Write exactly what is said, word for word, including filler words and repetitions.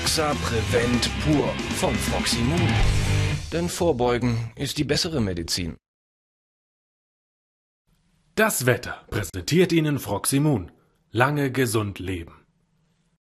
Doxa Prevent Pur von Froximun. Denn Vorbeugen ist die bessere Medizin. Das Wetter präsentiert Ihnen Froximun. Lange gesund leben.